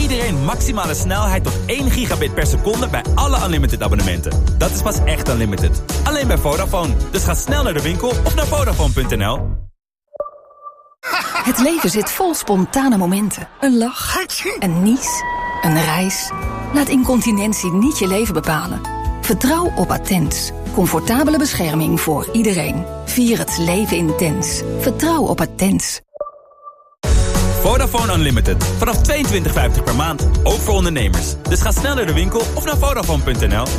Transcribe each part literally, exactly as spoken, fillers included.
iedereen maximale snelheid tot één gigabit per seconde bij alle Unlimited abonnementen. Dat is pas echt Unlimited. Alleen bij Vodafone. Dus ga snel naar de winkel of naar Vodafone punt n l. Het leven zit vol spontane momenten. Een lach, een nies, een reis. Laat incontinentie niet je leven bepalen. Vertrouw op Attens. Comfortabele bescherming voor iedereen. Vier het leven intens. Vertrouw op Attens. Vodafone Unlimited. Vanaf tweeëntwintig vijftig per maand. Ook voor ondernemers. Dus ga snel naar de winkel of naar Vodafone punt n l.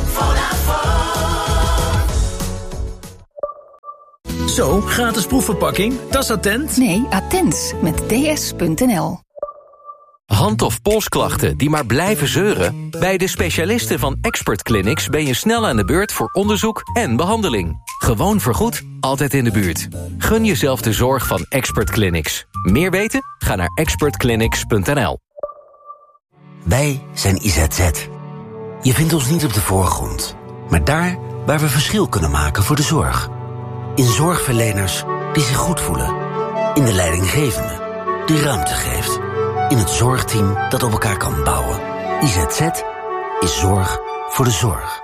Zo, gratis proefverpakking. Dat is Attent. Nee, Attens. Met d s punt n l. Hand- of polsklachten die maar blijven zeuren? Bij de specialisten van Expert Clinics ben je snel aan de beurt voor onderzoek en behandeling. Gewoon vergoed, altijd in de buurt. Gun jezelf de zorg van Expert Clinics. Meer weten? Ga naar expert clinics punt n l. Wij zijn I Z Z. Je vindt ons niet op de voorgrond, maar daar waar we verschil kunnen maken voor de zorg. In zorgverleners die zich goed voelen. In de leidinggevende die ruimte geeft. In het zorgteam dat op elkaar kan bouwen. I Z Z is zorg voor de zorg.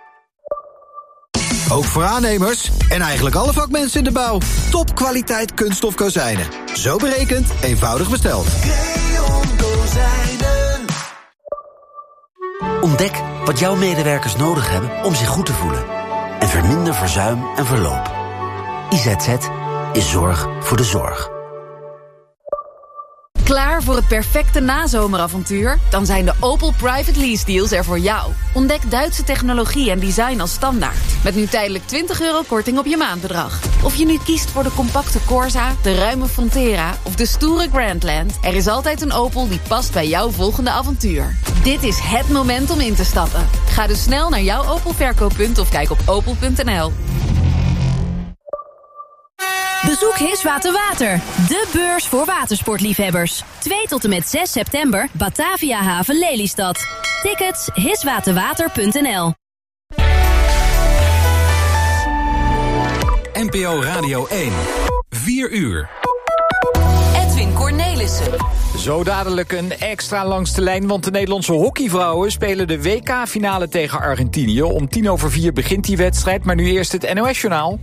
Ook voor aannemers en eigenlijk alle vakmensen in de bouw. Topkwaliteit kunststof kozijnen. Zo berekend, eenvoudig besteld. Creon Kozijnen. Ontdek wat jouw medewerkers nodig hebben om zich goed te voelen. En verminder verzuim en verloop. I Z Z is zorg voor de zorg. Klaar voor het perfecte nazomeravontuur? Dan zijn de Opel Private Lease Deals er voor jou. Ontdek Duitse technologie en design als standaard. Met nu tijdelijk twintig euro korting op je maandbedrag. Of je nu kiest voor de compacte Corsa, de ruime Frontera of de stoere Grandland, er is altijd een Opel die past bij jouw volgende avontuur. Dit is het moment om in te stappen. Ga dus snel naar jouw Opel verkooppunt of kijk op opel punt n l. Bezoek Hiswater Water, de beurs voor watersportliefhebbers. twee tot en met zes september, Batavia Haven Lelystad. Tickets hiswaterwater punt n l. N P O Radio één. vier uur. Edwin Cornelissen. Zo dadelijk een extra langs de lijn, want de Nederlandse hockeyvrouwen spelen de W K-finale tegen Argentinië. Om tien over vier begint die wedstrijd, maar nu eerst het N O S-journaal.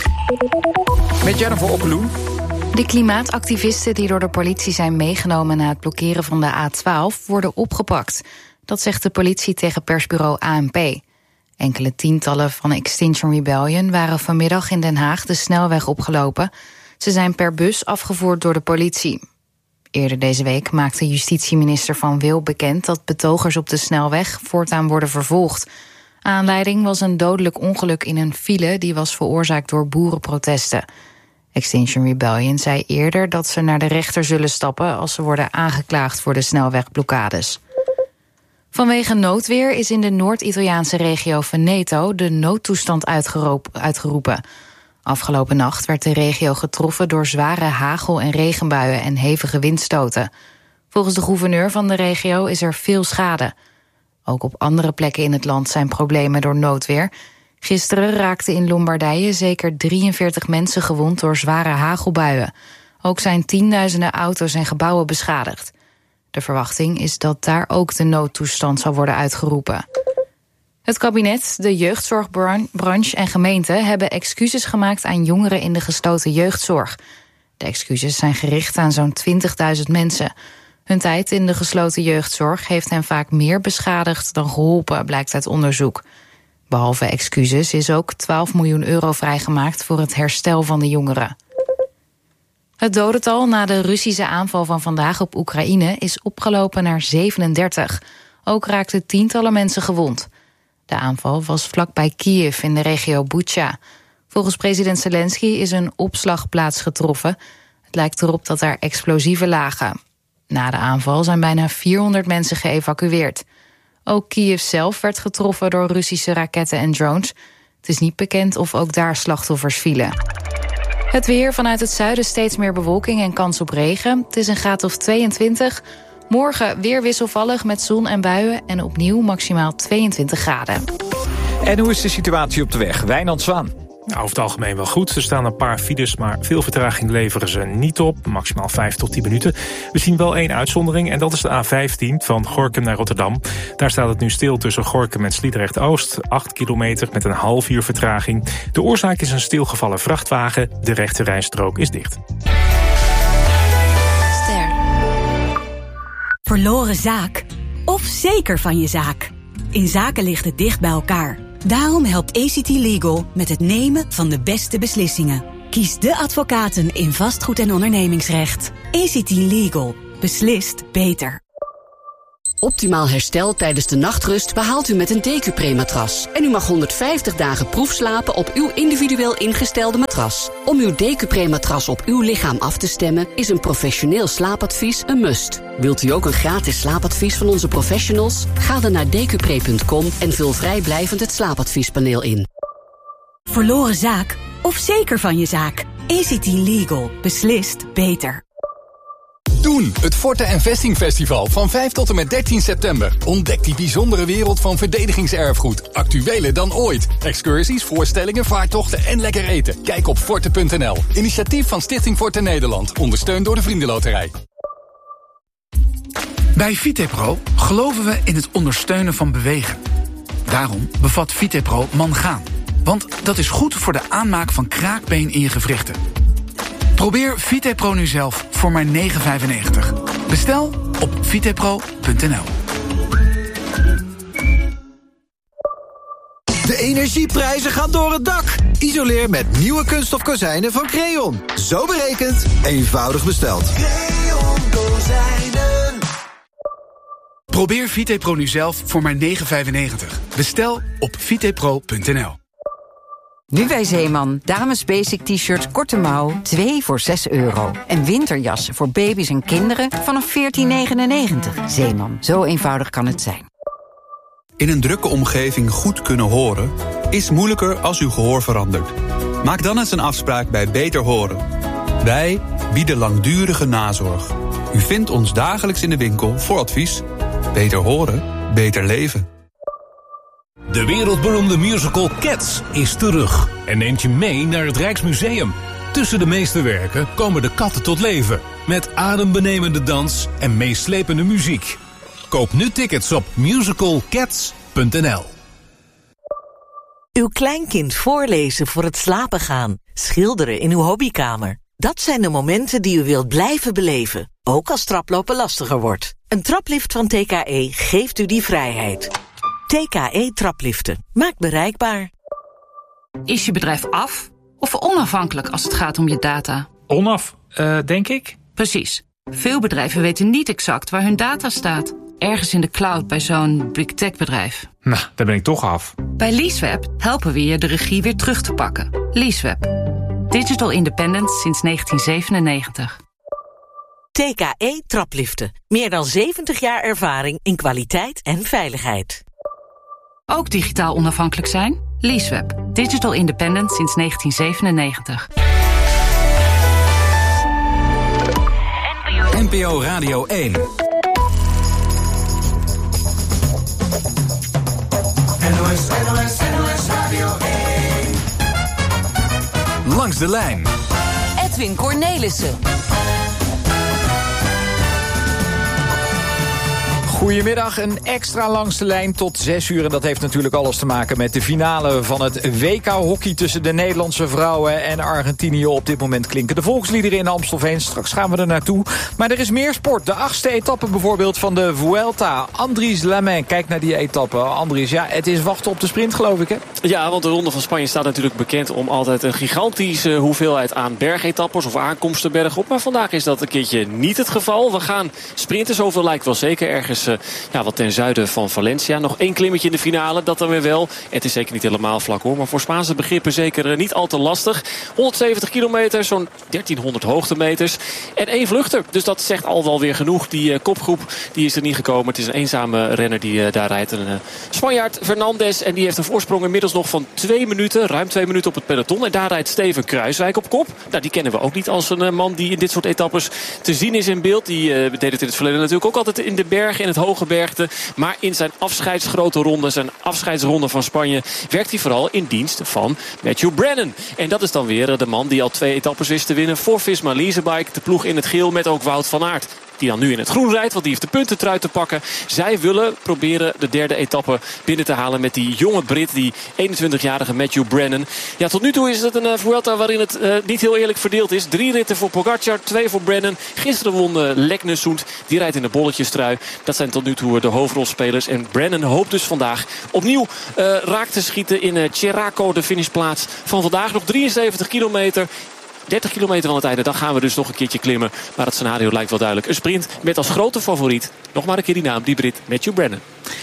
Met Jennifer Okkeloen. De klimaatactivisten die door de politie zijn meegenomen na het blokkeren van de A twaalf worden opgepakt. Dat zegt de politie tegen persbureau A N P. Enkele tientallen van Extinction Rebellion waren vanmiddag in Den Haag de snelweg opgelopen. Ze zijn per bus afgevoerd door de politie. Eerder deze week maakte justitieminister Van Wil bekend dat betogers op de snelweg voortaan worden vervolgd. Aanleiding was een dodelijk ongeluk in een file die was veroorzaakt door boerenprotesten. Extinction Rebellion zei eerder dat ze naar de rechter zullen stappen als ze worden aangeklaagd voor de snelwegblokkades. Vanwege noodweer is in de Noord-Italiaanse regio Veneto de noodtoestand uitgeroepen. Afgelopen nacht werd de regio getroffen door zware hagel- en regenbuien en hevige windstoten. Volgens de gouverneur van de regio is er veel schade. Ook op andere plekken in het land zijn problemen door noodweer. Gisteren raakten in Lombardije zeker drieënveertig mensen gewond door zware hagelbuien. Ook zijn tienduizenden auto's en gebouwen beschadigd. De verwachting is dat daar ook de noodtoestand zal worden uitgeroepen. Het kabinet, de jeugdzorgbranche en gemeenten hebben excuses gemaakt aan jongeren in de gesloten jeugdzorg. De excuses zijn gericht aan zo'n twintigduizend mensen. Hun tijd in de gesloten jeugdzorg heeft hen vaak meer beschadigd dan geholpen, blijkt uit onderzoek. Behalve excuses is ook twaalf miljoen euro vrijgemaakt voor het herstel van de jongeren. Het dodental na de Russische aanval van vandaag op Oekraïne is opgelopen naar zevenendertig. Ook raakten tientallen mensen gewond. De aanval was vlakbij Kiev in de regio Bucha. Volgens president Zelensky is een opslagplaats getroffen. Het lijkt erop dat daar explosieven lagen. Na de aanval zijn bijna vierhonderd mensen geëvacueerd. Ook Kiev zelf werd getroffen door Russische raketten en drones. Het is niet bekend of ook daar slachtoffers vielen. Het weer, vanuit het zuiden steeds meer bewolking en kans op regen. Het is een graad of tweeëntwintig. Morgen weer wisselvallig met zon en buien en opnieuw maximaal tweeëntwintig graden. En hoe is de situatie op de weg? Wijnand Zwaan. Nou, over het algemeen wel goed. Er staan een paar files, maar veel vertraging leveren ze niet op. Maximaal vijf tot tien minuten. We zien wel één uitzondering en dat is de A vijftien van Gorinchem naar Rotterdam. Daar staat het nu stil tussen Gorinchem en Sliedrecht-Oost. acht kilometer met een half uur vertraging. De oorzaak is een stilgevallen vrachtwagen. De rechte rijstrook is dicht. Ster. Verloren zaak? Of zeker van je zaak? In zaken ligt het dicht bij elkaar. Daarom helpt A C T Legal met het nemen van de beste beslissingen. Kies de advocaten in vastgoed- en ondernemingsrecht. A C T Legal. Beslist beter. Optimaal herstel tijdens de nachtrust behaalt u met een D Q Pre-matras. En u mag honderdvijftig dagen proefslapen op uw individueel ingestelde matras. Om uw D Q Pre-matras op uw lichaam af te stemmen is een professioneel slaapadvies een must. Wilt u ook een gratis slaapadvies van onze professionals? Ga dan naar d q pre punt com en vul vrijblijvend het slaapadviespaneel in. Verloren zaak? Of zeker van je zaak? A C T Legal. Beslist beter. Doen, het Forte en Vesting Festival van vijf tot en met dertien september. Ontdek die bijzondere wereld van verdedigingserfgoed. Actueler dan ooit. Excursies, voorstellingen, vaartochten en lekker eten. Kijk op forte punt n l. Initiatief van Stichting Forte Nederland. Ondersteund door de Vriendenloterij. Bij Vitepro geloven we in het ondersteunen van bewegen. Daarom bevat Vitepro mangaan. Want dat is goed voor de aanmaak van kraakbeen in je gewrichten. Probeer Vitepro nu zelf voor maar negen vijfennegentig. Bestel op vitepro punt n l. De energieprijzen gaan door het dak. Isoleer met nieuwe kunststof kozijnen van Creon. Zo berekend, eenvoudig besteld. Creon kozijnen. Probeer Vitepro nu zelf voor maar negen vijfennegentig. Bestel op vitepro punt n l. Nu bij Zeeman. Dames basic t-shirts korte mouw, twee voor zes euro. En winterjassen voor baby's en kinderen vanaf veertien negenennegentig. Zeeman, zo eenvoudig kan het zijn. In een drukke omgeving goed kunnen horen is moeilijker als uw gehoor verandert. Maak dan eens een afspraak bij Beter Horen. Wij bieden langdurige nazorg. U vindt ons dagelijks in de winkel voor advies. Beter horen, beter leven. De wereldberoemde musical Cats is terug en neemt je mee naar het Rijksmuseum. Tussen de meesterwerken komen de katten tot leven, met adembenemende dans en meeslepende muziek. Koop nu tickets op musical cats punt n l. Uw kleinkind voorlezen voor het slapen gaan, schilderen in uw hobbykamer. Dat zijn de momenten die u wilt blijven beleven, ook als traplopen lastiger wordt. Een traplift van T K E geeft u die vrijheid. T K E trapliften. Maakt bereikbaar. Is je bedrijf af of onafhankelijk als het gaat om je data? Onaf, uh, denk ik. Precies. Veel bedrijven weten niet exact waar hun data staat. Ergens in de cloud bij zo'n big tech bedrijf. Nou, daar ben ik toch af. Bij Leaseweb helpen we je de regie weer terug te pakken. Leaseweb. Digital independence sinds negentien zevenennegentig. T K E trapliften. Meer dan zeventig jaar ervaring in kwaliteit en veiligheid. Ook digitaal onafhankelijk zijn? Leaseweb. Digital independent sinds negentien zevenennegentig. N P O Radio één. N O S, N O S, N O S Radio één. Langs de lijn. Edwin Cornelissen. Goedemiddag, een extra langs de lijn tot zes uur. En dat heeft natuurlijk alles te maken met de finale van het W K-hockey tussen de Nederlandse vrouwen en Argentinië. Op dit moment klinken de volksliederen in Amstelveen. Straks gaan we er naartoe. Maar er is meer sport. De achtste etappe bijvoorbeeld van de Vuelta. Andries Lamain, kijk naar die etappe. Andries, ja, het is wachten op de sprint, geloof ik, hè? Ja, want de Ronde van Spanje staat natuurlijk bekend om altijd een gigantische hoeveelheid aan bergetappers of aankomsten bergop. Maar vandaag is dat een keertje niet het geval. We gaan sprinten, zoveel lijkt wel zeker. Ergens ja, wat ten zuiden van Valencia. Nog één klimmetje in de finale, dat dan weer wel. Het is zeker niet helemaal vlak hoor, maar voor Spaanse begrippen zeker niet al te lastig. honderdzeventig kilometer, zo'n dertienhonderd hoogtemeters. En één vluchter, dus dat zegt al wel weer genoeg. Die uh, kopgroep die is er niet gekomen. Het is een eenzame renner die uh, daar rijdt. Een uh, Spanjaard, Fernandes. En die heeft een voorsprong inmiddels nog van twee minuten. Ruim twee minuten op het peloton. En daar rijdt Steven Kruiswijk op kop. Nou, die kennen we ook niet als een uh, man die in dit soort etappes te zien is in beeld. Die uh, deed het in het verleden natuurlijk ook altijd in de bergen. En het het Hogebergte. Maar in zijn afscheidsgrote ronde, zijn afscheidsronde van Spanje, werkt hij vooral in dienst van Matthew Brennan. En dat is dan weer de man die al twee etappes wist te winnen voor Visma Leasebike. De ploeg in het geel met ook Wout van Aert, die dan nu in het groen rijdt, want die heeft de puntentrui te pakken. Zij willen proberen de derde etappe binnen te halen met die jonge Brit, die eenentwintigjarige Matthew Brennan. Ja, tot nu toe is het een uh, Vuelta waarin het uh, niet heel eerlijk verdeeld is. Drie ritten voor Pogacar, twee voor Brennan. Gisteren won uh, Leknesund, die rijdt in de bolletjestrui. Dat zijn tot nu toe de hoofdrolspelers. En Brennan hoopt dus vandaag opnieuw uh, raak te schieten in uh, Cheraco, de finishplaats van vandaag. Nog drieënzeventig kilometer. dertig kilometer van het einde, dan gaan we dus nog een keertje klimmen. Maar het scenario lijkt wel duidelijk. Een sprint met als grote favoriet, nog maar een keer die naam, die Brit Matthew Brennan.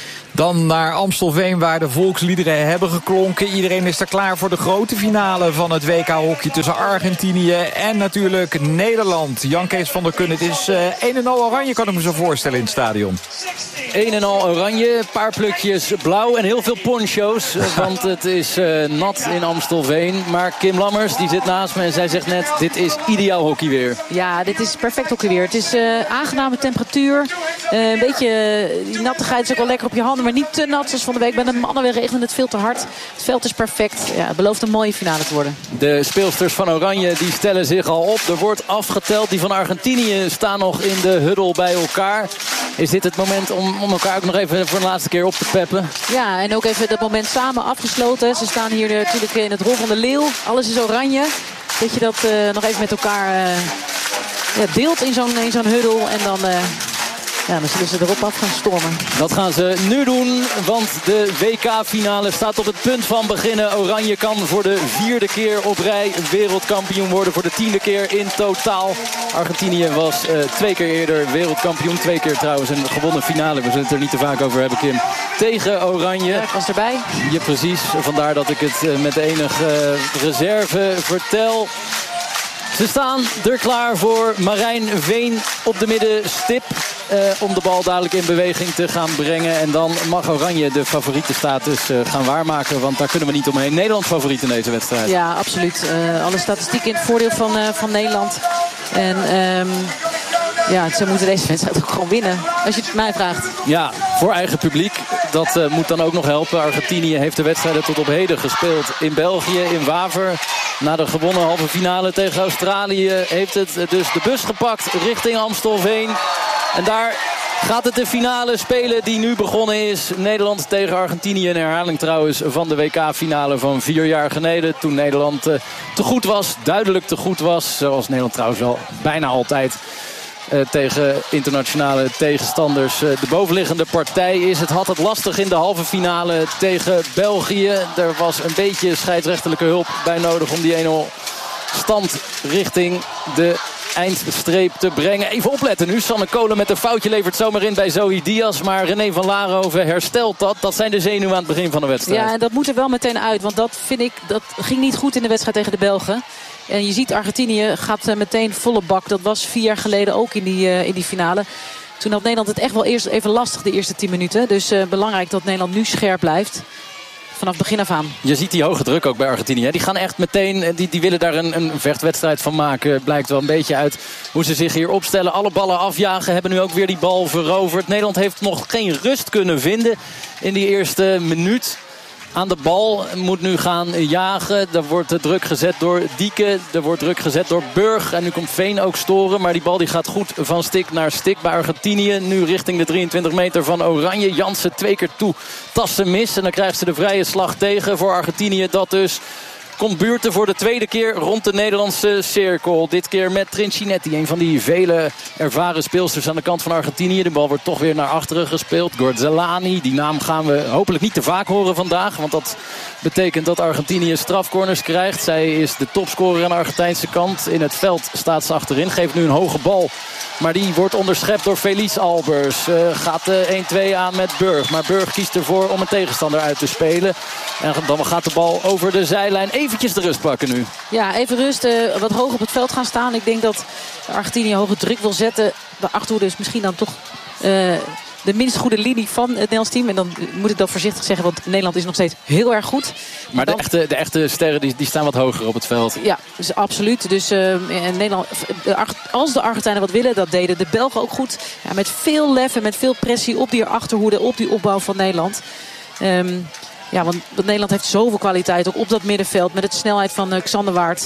Dan naar Amstelveen, waar de volksliederen hebben geklonken. Iedereen is er klaar voor de grote finale van het W K hockey tussen Argentinië en natuurlijk Nederland. Jan Kees van der Kun, het is uh, een en al oranje, kan ik me zo voorstellen in het stadion. Een en al oranje, een paar plukjes blauw en heel veel poncho's. Want het is uh, nat in Amstelveen. Maar Kim Lammers, die zit naast me en zij zegt net, dit is ideaal hockeyweer. Ja, dit is perfect hockeyweer. Het is uh, aangename temperatuur. Uh, een beetje, uh, die nattigheid is ook wel lekker op je handen. Maar niet te nat zoals van de week. Bij de mannen regende het veel te hard. Het veld is perfect. Ja, het belooft een mooie finale te worden. De speelsters van Oranje die stellen zich al op. Er wordt afgeteld. Die van Argentinië staan nog in de huddle bij elkaar. Is dit het moment om, om elkaar ook nog even voor de laatste keer op te peppen? Ja, en ook even dat moment samen afgesloten. Ze staan hier natuurlijk in het rol van de leeuw. Alles is oranje. Dat je dat uh, nog even met elkaar uh, ja, deelt in zo'n in zo'n huddle. En dan... Uh, Ja, dan zullen ze erop af gaan stormen. Dat gaan ze nu doen, want de W K-finale staat op het punt van beginnen. Oranje kan voor de vierde keer op rij wereldkampioen worden. Voor de tiende keer in totaal. Argentinië was uh, twee keer eerder wereldkampioen. Twee keer trouwens een gewonnen finale. We zullen het er niet te vaak over hebben, Kim. Tegen Oranje. Ja, ik was erbij. Ja, precies. Vandaar dat ik het uh, met enige uh, reserve vertel. Ze staan er klaar voor. Marijn Veen op de middenstip. Uh, om de bal dadelijk in beweging te gaan brengen. En dan mag Oranje de favorietenstatus uh, gaan waarmaken. Want daar kunnen we niet omheen. Nederland favoriet in deze wedstrijd. Ja, absoluut. Uh, alle statistieken in het voordeel van, uh, van Nederland. En um, ja, ze moeten deze wedstrijd ook gewoon winnen. Als je het mij vraagt. Ja, voor eigen publiek. Dat uh, moet dan ook nog helpen. Argentinië heeft de wedstrijden tot op heden gespeeld in België, in Waver. Na de gewonnen halve finale tegen Australië heeft het dus de bus gepakt richting Amstelveen. En daar gaat het de finale spelen die nu begonnen is. Nederland tegen Argentinië. Een herhaling trouwens van de W K-finale van vier jaar geleden. Toen Nederland uh, te goed was. Duidelijk te goed was. Zoals Nederland trouwens wel bijna altijd uh, tegen internationale tegenstanders uh, de bovenliggende partij is. Het had het lastig in de halve finale tegen België. Er was een beetje scheidsrechtelijke hulp bij nodig om die een nul stand richting de eindstreep te brengen. Even opletten nu. Sanne Kolen met een foutje levert zomaar in bij Zoe Diaz. Maar René van Laarhoven herstelt dat. Dat zijn de zenuwen aan het begin van de wedstrijd. Ja, en dat moet er wel meteen uit. Want dat vind ik, dat ging niet goed in de wedstrijd tegen de Belgen. En je ziet Argentinië gaat meteen volle bak. Dat was vier jaar geleden ook in die, uh, in die finale. Toen had Nederland het echt wel eerst even lastig de eerste tien minuten. Dus uh, belangrijk dat Nederland nu scherp blijft. Vanaf begin af aan. Je ziet die hoge druk ook bij Argentinië. Die gaan echt meteen, die, die willen daar een, een vechtwedstrijd van maken. Blijkt wel een beetje uit hoe ze zich hier opstellen. Alle ballen afjagen, hebben nu ook weer die bal veroverd. Nederland heeft nog geen rust kunnen vinden in die eerste minuut. Aan de bal moet nu gaan jagen. Er wordt druk gezet door Dieke. Er wordt druk gezet door Burg. En nu komt Veen ook storen. Maar die bal die gaat goed van stik naar stik bij Argentinië. Nu richting de drieëntwintig meter van Oranje. Jansen twee keer toe. Tassen mis. En dan krijgt ze de vrije slag tegen voor Argentinië. Dat dus komt buurten voor de tweede keer rond de Nederlandse cirkel. Dit keer met Trincinetti. Een van die vele ervaren speelsters aan de kant van Argentinië. De bal wordt toch weer naar achteren gespeeld. Gorzelani, die naam gaan we hopelijk niet te vaak horen vandaag. Want dat betekent dat Argentinië strafcorners krijgt. Zij is de topscorer aan de Argentijnse kant. In het veld staat ze achterin. Geeft nu een hoge bal. Maar die wordt onderschept door Felice Albers. Uh, gaat de één twee aan met Burg. Maar Burg kiest ervoor om een tegenstander uit te spelen. En dan gaat de bal over de zijlijn. Eventjes de rust pakken nu. Ja, even rust. Uh, wat hoog op het veld gaan staan. Ik denk dat Argentinië hoge druk wil zetten. De achterhoede is misschien dan toch uh, de minst goede linie van het Nederlands team. En dan moet ik dat voorzichtig zeggen, want Nederland is nog steeds heel erg goed. Maar dan, de, echte, de echte sterren die, die staan wat hoger op het veld. Ja, dus absoluut. Dus uh, Nederland, als de Argentijnen wat willen, dat deden de Belgen ook goed. Ja, met veel lef en met veel pressie op die achterhoede, op die opbouw van Nederland. Um, ja, want Nederland heeft zoveel kwaliteit, ook op dat middenveld, met de snelheid van uh, Xander Waard.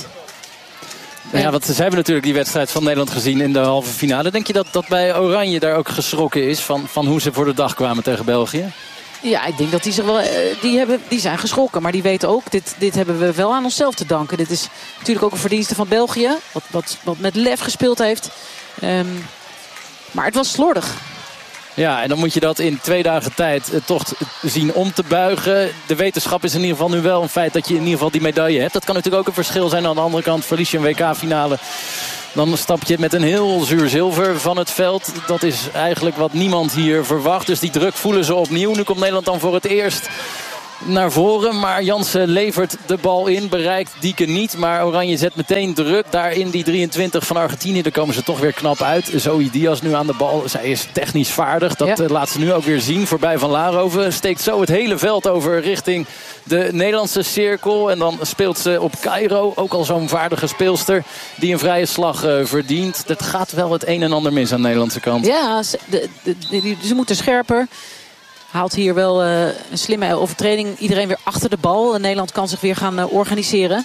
Nou ja, want ze hebben natuurlijk die wedstrijd van Nederland gezien in de halve finale. Denk je dat, dat bij Oranje daar ook geschrokken is van, van hoe ze voor de dag kwamen tegen België? Ja, ik denk dat die zich wel, die, hebben, die zijn geschrokken. Maar die weten ook, dit, dit hebben we wel aan onszelf te danken. Dit is natuurlijk ook een verdienste van België. Wat, wat, wat met lef gespeeld heeft. Um, maar het was slordig. Ja, en dan moet je dat in twee dagen tijd eh, toch zien om te buigen. De wetenschap is in ieder geval nu wel een feit dat je in ieder geval die medaille hebt. Dat kan natuurlijk ook een verschil zijn. Aan de andere kant verlies je een W K-finale. Dan stap je met een heel zuur zilver van het veld. Dat is eigenlijk wat niemand hier verwacht. Dus die druk voelen ze opnieuw. Nu komt Nederland dan voor het eerst naar voren. Maar Jansen levert de bal in. Bereikt Dieke niet. Maar Oranje zet meteen druk. Daar in die drieëntwintig van Argentinië. Daar komen ze toch weer knap uit. Zoe Diaz nu aan de bal. Zij is technisch vaardig. Dat ja. laat ze nu ook weer zien. Voorbij Van Laarhoven. Steekt zo het hele veld over richting de Nederlandse cirkel. En dan speelt ze op Cairo. Ook al zo'n vaardige speelster. Die een vrije slag uh, verdient. Dat gaat wel het een en ander mis aan de Nederlandse kant. Ja, ze, de, de, de, ze moeten scherper. Haalt hier wel uh, een slimme overtreding. Iedereen weer achter de bal. En Nederland kan zich weer gaan uh, organiseren.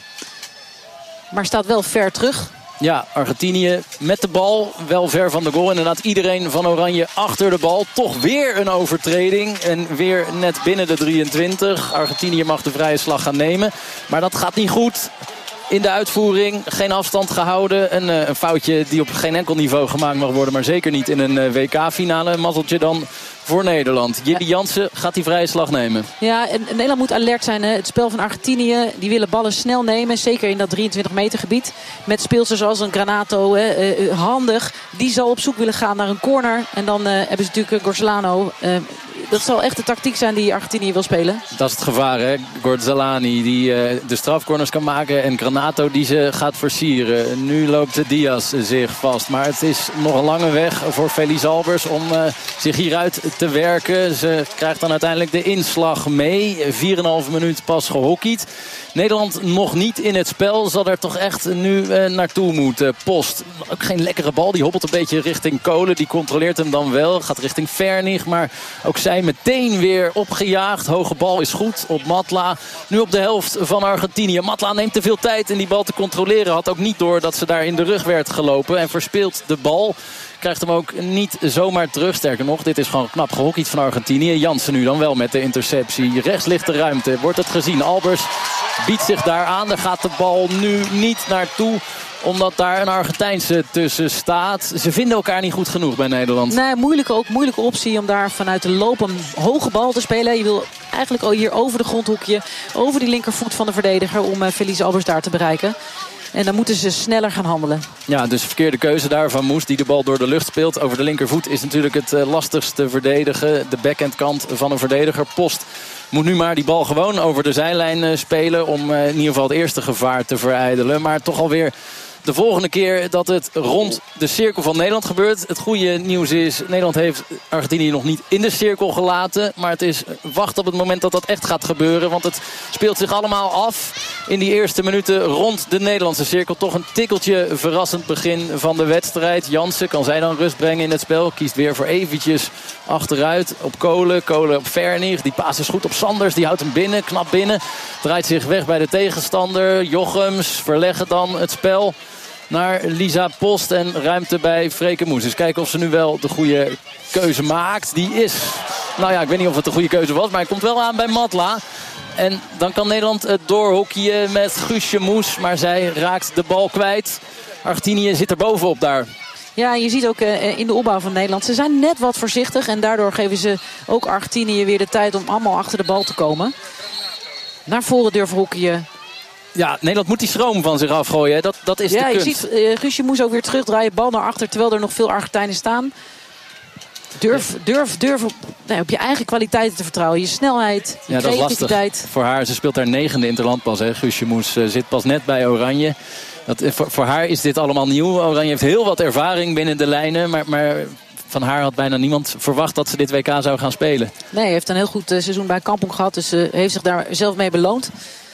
Maar staat wel ver terug. Ja, Argentinië met de bal. Wel ver van de goal. Inderdaad, iedereen van Oranje achter de bal. Toch weer een overtreding. En weer net binnen de drieëntwintig. Argentinië mag de vrije slag gaan nemen. Maar dat gaat niet goed. In de uitvoering geen afstand gehouden. Een, uh, een foutje die op geen enkel niveau gemaakt mag worden. Maar zeker niet in een uh, W K-finale. Mazzeltje dan voor Nederland. Jilly Jansen gaat die vrije slag nemen. Ja, en Nederland moet alert zijn. Hè. Het spel van Argentinië, die willen ballen snel nemen. Zeker in dat drieëntwintig meter gebied. Met speelsters zoals een Granato. Hè. Uh, handig. Die zal op zoek willen gaan naar een corner. En dan uh, hebben ze natuurlijk Gorzelano. Uh, dat zal echt de tactiek zijn die Argentinië wil spelen. Dat is het gevaar, hè. Gorzelani die uh, de strafcorners kan maken. En Granato die ze gaat versieren. Nu loopt Diaz zich vast. Maar het is nog een lange weg voor Felice Albers om uh, zich hieruit te werken. Ze krijgt dan uiteindelijk de inslag mee. vier komma vijf minuut pas gehockeyd. Nederland nog niet in het spel. Zal er toch echt nu uh, naartoe moeten. Post. Ook geen lekkere bal. Die hobbelt een beetje richting Kolen. Die controleert hem dan wel. Gaat richting Vernig. Maar ook zij meteen weer opgejaagd. Hoge bal is goed op Matla. Nu op de helft van Argentinië. Matla neemt te veel tijd in die bal te controleren. Had ook niet door dat ze daar in de rug werd gelopen. En verspeelt de bal. Krijgt hem ook niet zomaar terug. Sterker nog, dit is gewoon knap gehockeyd van Argentinië. Jansen nu dan wel met de interceptie. Rechts ligt de ruimte. Wordt het gezien. Albers biedt zich daar aan. Daar gaat de bal nu niet naartoe. Omdat daar een Argentijnse tussen staat. Ze vinden elkaar niet goed genoeg bij Nederland. Nee, moeilijke, ook moeilijke optie om daar vanuit de loop een hoge bal te spelen. Je wil eigenlijk hier over de grondhoekje. Over die linkervoet van de verdediger. Om uh, Felice Albers daar te bereiken. En dan moeten ze sneller gaan handelen. Ja, dus verkeerde keuze daar van Moes die de bal door de lucht speelt. Over de linkervoet is natuurlijk het uh, lastigste verdedigen. De backhandkant van een verdediger. Post moet nu maar die bal gewoon over de zijlijn uh, spelen. Om uh, in ieder geval het eerste gevaar te verijdelen. Maar toch alweer de volgende keer dat het rond de cirkel van Nederland gebeurt. Het goede nieuws is, Nederland heeft Argentinië nog niet in de cirkel gelaten. Maar het is wacht op het moment dat dat echt gaat gebeuren. Want het speelt zich allemaal af in die eerste minuten rond de Nederlandse cirkel. Toch een tikkeltje verrassend begin van de wedstrijd. Jansen, kan zij dan rust brengen in het spel? Kiest weer voor eventjes achteruit op Kolen. Kolen op Vernig. Die paas is goed op Sanders. Die houdt hem binnen, knap binnen. Draait zich weg bij de tegenstander. Jochems verleggen dan het spel naar Lisa Post en ruimte bij Freke Moes. Dus kijken of ze nu wel de goede keuze maakt. Die is, nou ja, ik weet niet of het de goede keuze was, maar hij komt wel aan bij Matla. En dan kan Nederland het doorhockeyen met Guusje Moes, maar zij raakt de bal kwijt. Argentinië zit er bovenop daar. Ja, je ziet ook uh, in de opbouw van Nederland. Ze zijn net wat voorzichtig en daardoor geven ze ook Argentinië weer de tijd om allemaal achter de bal te komen. Naar voren durven hockeyen. Ja, Nederland moet die schroom van zich afgooien. Dat, dat is ja, de kunst. Je ziet, uh, Guusje Moes ook weer terugdraaien. Bal naar achter, terwijl er nog veel Argentijnen staan. Durf, durf, durf op, nee, op je eigen kwaliteiten te vertrouwen. Je snelheid, je ja, creativiteit. Dat is lastig voor haar. Ze speelt haar negende interland pas. Hè. Guusje Moes uh, zit pas net bij Oranje. Dat, voor, voor haar is dit allemaal nieuw. Oranje heeft heel wat ervaring binnen de lijnen. Maar, maar van haar had bijna niemand verwacht dat ze dit W K zou gaan spelen. Nee, hij heeft een heel goed uh, seizoen bij Kampong gehad. Dus uh, heeft zich daar zelf mee beloond.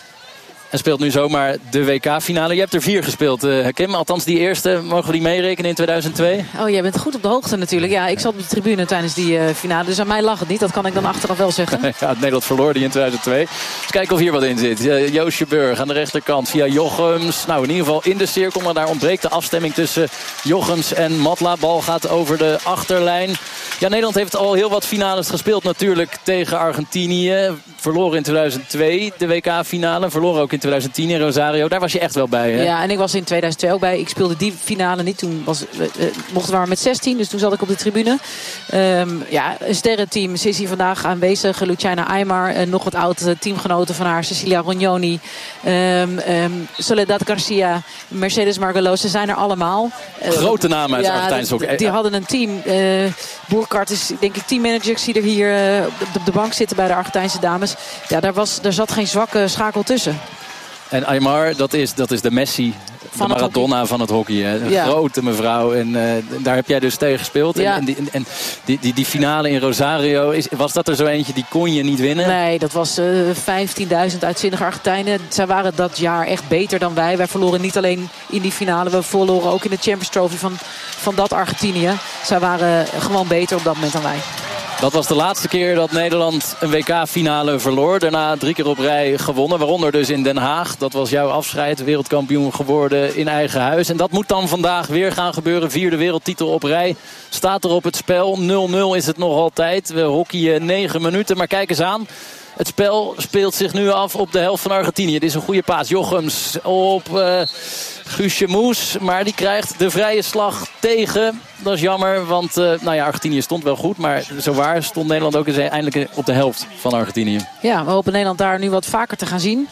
En speelt nu zomaar de W K-finale. Je hebt er vier gespeeld, uh, Kim. Althans die eerste. Mogen we die meerekenen in tweeduizend twee? Oh, jij bent goed op de hoogte natuurlijk. Ja, ik zat op de tribune tijdens die uh, finale. Dus aan mij lag het niet. Dat kan ik dan achteraf wel zeggen. Ja, Nederland verloor die in tweeduizend twee. Dus kijken of hier wat in zit. Uh, Joosje Burg aan de rechterkant via Jochems. Nou, in ieder geval in de cirkel. Maar daar ontbreekt de afstemming tussen Jochems en Matla. Bal gaat over de achterlijn. Ja, Nederland heeft al heel wat finales gespeeld natuurlijk tegen Argentinië. Verloren in tweeduizend twee de W K-finale. Verloren ook in tweeduizend tien in Rosario. Daar was je echt wel bij, hè? Ja, en ik was in tweeduizend twee ook bij. Ik speelde die finale niet. Toen was, uh, mochten we maar met zestien. Dus toen zat ik op de tribune. Um, ja, een sterrenteam. Ze is hier vandaag aanwezig. Luciana Aymar. Uh, nog wat oude teamgenoten van haar. Cecilia Rognoni. Um, um, Soledad Garcia. Mercedes Margallo. Ze zijn er allemaal. Uh, Grote namen uit ja, de Argentijnse hockey. Die, die hadden een team. Uh, Boerkart is denk ik teammanager. Ik zie er hier uh, op de bank zitten bij de Argentijnse dames. Ja, daar, was, daar zat geen zwakke schakel tussen. En Aymar, dat is, dat is de Messi, van de Maradona van het hockey. Hè. Een ja. grote mevrouw. En uh, daar heb jij dus tegen gespeeld. Ja. En, en, die, en die, die, die finale in Rosario, is, was dat er zo eentje, die kon je niet winnen? Nee, dat was uh, vijftienduizend uitzinnige Argentijnen. Zij waren dat jaar echt beter dan wij. Wij verloren niet alleen in die finale. We verloren ook in de Champions Trophy van, van dat Argentinië. Zij waren gewoon beter op dat moment dan wij. Dat was de laatste keer dat Nederland een W K-finale verloor. Daarna drie keer op rij gewonnen. Waaronder dus in Den Haag. Dat was jouw afscheid. Wereldkampioen geworden in eigen huis. En dat moet dan vandaag weer gaan gebeuren. Vierde wereldtitel op rij. Staat er op het spel. nul nul is het nog altijd. We hockeyen negen minuten. Maar kijk eens aan. Het spel speelt zich nu af op de helft van Argentinië. Dit is een goede paas. Jochems op uh, Guusje Moes. Maar die krijgt de vrije slag tegen. Dat is jammer, want uh, nou ja, Argentinië stond wel goed. Maar zowaar stond Nederland ook eens eindelijk op de helft van Argentinië. Ja, we hopen Nederland daar nu wat vaker te gaan zien.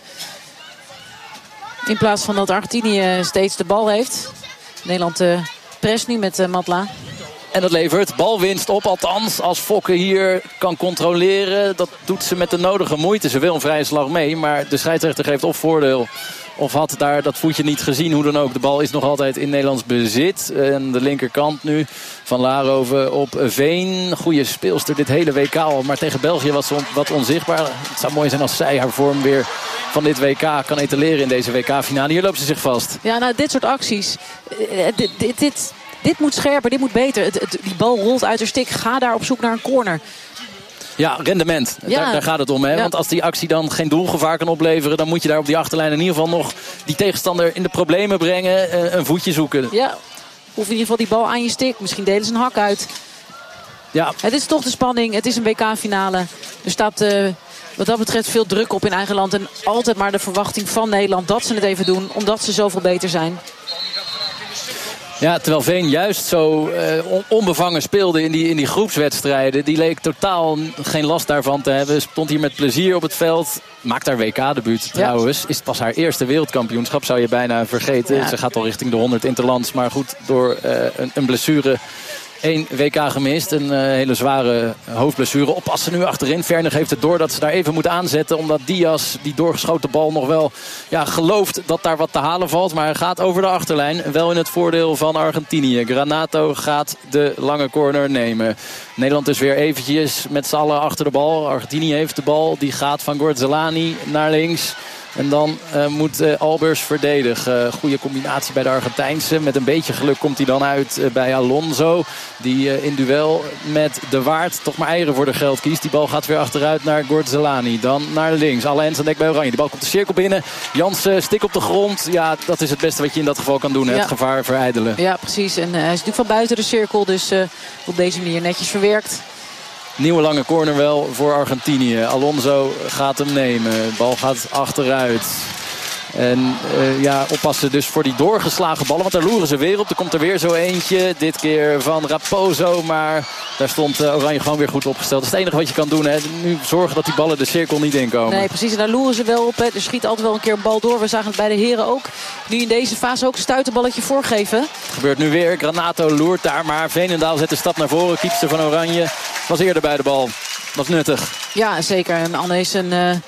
In plaats van dat Argentinië steeds de bal heeft. Nederland uh, prest nu met uh, Matla. En dat levert balwinst op, althans als Fokke hier kan controleren. Dat doet ze met de nodige moeite. Ze wil een vrije slag mee, maar de scheidsrechter geeft of voordeel of had daar dat voetje niet gezien. Hoe dan ook, de bal is nog altijd in Nederlands bezit. En de linkerkant nu van Laarhoven op Veen. Goede speelster dit hele W K al, maar tegen België was ze wat onzichtbaar. Het zou mooi zijn als zij haar vorm weer van dit W K kan etaleren in deze W K-finale. Hier loopt ze zich vast. Ja, nou, dit soort acties. Dit... dit, dit... Dit moet scherper, dit moet beter. Het, het, die bal rolt uit haar stik. Ga daar op zoek naar een corner. Ja, rendement. Ja. Daar, daar gaat het om. Hè? Ja. Want als die actie dan geen doelgevaar kan opleveren... dan moet je daar op die achterlijn in ieder geval nog die tegenstander in de problemen brengen. Een voetje zoeken. Ja, of in ieder geval die bal aan je stik. Misschien delen ze een hak uit. Ja. Het is toch de spanning. Het is een W K-finale. Er staat uh, wat dat betreft veel druk op in eigen land. En altijd maar de verwachting van Nederland dat ze het even doen. Omdat ze zoveel beter zijn. Ja, terwijl Veen juist zo uh, onbevangen speelde in die, in die groepswedstrijden. Die leek totaal geen last daarvan te hebben. Stond hier met plezier op het veld. Maakt haar W K-debuut trouwens. Ja. Is het pas haar eerste wereldkampioenschap, zou je bijna vergeten. Ja. Ze gaat al richting de honderd interlands. Maar goed, door uh, een, een blessure... Eén W K gemist, een uh, hele zware hoofdblessure. Oppassen nu achterin. Vernig heeft het door dat ze daar even moet aanzetten. Omdat Diaz, die doorgeschoten bal, nog wel ja, gelooft dat daar wat te halen valt. Maar hij gaat over de achterlijn. Wel in het voordeel van Argentinië. Granato gaat de lange corner nemen. Nederland dus weer eventjes met z'n allen achter de bal. Argentinië heeft de bal. Die gaat van Gorzelani naar links. En dan uh, moet uh, Albers verdedigen. Uh, goede combinatie bij de Argentijnse. Met een beetje geluk komt hij dan uit uh, bij Alonso. Die uh, in duel met De Waard toch maar eieren voor de geld kiest. Die bal gaat weer achteruit naar Gorzelani. Dan naar links. Alle hens aan dek bij Oranje. Die bal komt de cirkel binnen. Jansen stik op de grond. Ja, dat is het beste wat je in dat geval kan doen. Hè? Ja. Het gevaar verijdelen. Ja, precies. En uh, hij is natuurlijk van buiten de cirkel. Dus uh, op deze manier netjes verwerkt. Nieuwe lange corner wel voor Argentinië. Alonso gaat hem nemen. De bal gaat achteruit. En uh, ja, oppassen dus voor die doorgeslagen ballen. Want daar loeren ze weer op. Er komt er weer zo eentje. Dit keer van Raposo. Maar daar stond uh, Oranje gewoon weer goed opgesteld. Dat is het enige wat je kan doen. Hè. Nu zorgen dat die ballen de cirkel niet inkomen. Nee, precies. En daar loeren ze wel op. Hè. Er schiet altijd wel een keer een bal door. We zagen het bij de heren ook. Nu in deze fase ook een stuiterballetje voorgeven. Gebeurt nu weer. Granato loert daar. Maar Veenendaal zet de stap naar voren. Kiepster van Oranje was eerder bij de bal. Was nuttig. Ja, zeker. En Anne is een... Uh...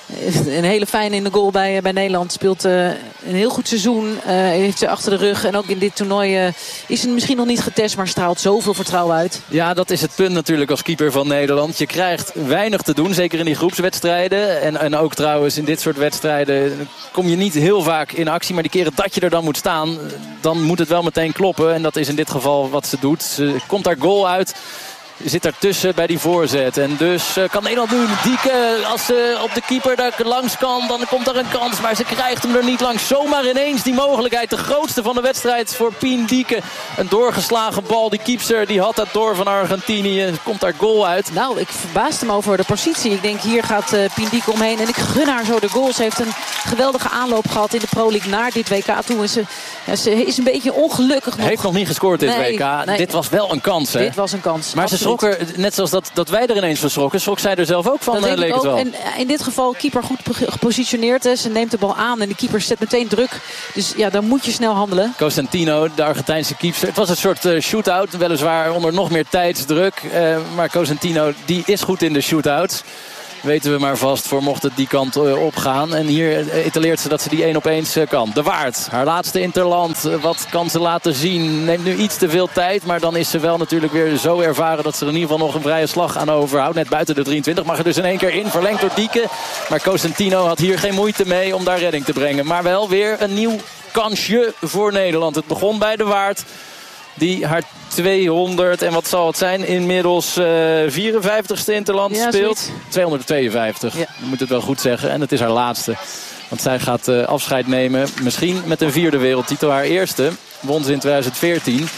Een hele fijne in de goal bij, bij Nederland. Speelt uh, een heel goed seizoen. Uh, heeft ze achter de rug. En ook in dit toernooi uh, is ze misschien nog niet getest. Maar straalt zoveel vertrouwen uit. Ja, dat is het punt natuurlijk als keeper van Nederland. Je krijgt weinig te doen. Zeker in die groepswedstrijden. En, en ook trouwens in dit soort wedstrijden kom je niet heel vaak in actie. Maar die keren dat je er dan moet staan, dan moet het wel meteen kloppen. En dat is in dit geval wat ze doet. Ze komt daar goal uit. Zit daartussen bij die voorzet. En dus uh, kan Nederland nu Dieke, als ze op de keeper daar langs kan, dan komt er een kans. Maar ze krijgt hem er niet langs. Zomaar ineens die mogelijkheid. De grootste van de wedstrijd voor Pien Dieke. Een doorgeslagen bal. Die keepster die had dat door van Argentinië. Komt daar goal uit. Nou, ik verbaasde me over de positie. Ik denk, hier gaat uh, Pien Dieke omheen. En ik gun haar zo de goals. Ze heeft een geweldige aanloop gehad in de Pro League naar dit W K toe. En ze, ja, ze is een beetje ongelukkig nog. Heeft nog niet gescoord dit nee, W K. Nee. Dit was wel een kans, hè? Dit was een kans. Maar absoluut. ze schrok er, net zoals dat, dat wij er ineens van schrokken, schrok zij er zelf ook van, dat denk leek ik het ook. wel. En in dit geval keeper goed gepositioneerd. Hè. Ze neemt de bal aan en de keeper zet meteen druk. Dus ja, dan moet je snel handelen. Cosentino, de Argentijnse keeper. Het was een soort uh, shootout, weliswaar onder nog meer tijdsdruk. Uh, maar Cosentino, die is goed in de shootouts. Weten we maar vast voor mocht het die kant uh, opgaan. En hier uh, etaleert ze dat ze die één op één uh, kan. De Waard, haar laatste interland. Uh, wat kan ze laten zien? Neemt nu iets te veel tijd. Maar dan is ze wel natuurlijk weer zo ervaren dat ze er in ieder geval nog een vrije slag aan overhoudt. Net buiten de drieëntwintig. Mag er dus in één keer in. Verlengd door Dieke. Maar Cosentino had hier geen moeite mee om daar redding te brengen. Maar wel weer een nieuw kansje voor Nederland. Het begon bij de Waard. Die haar tweehonderd en wat zal het zijn? Inmiddels uh, vierenvijftigste interland ja, speelt. tweehonderdtweeënvijftig. Ja. Je moet het wel goed zeggen. En het is haar laatste. Want zij gaat uh, afscheid nemen. Misschien met een vierde wereldtitel. Haar eerste won ze in tweeduizend veertien.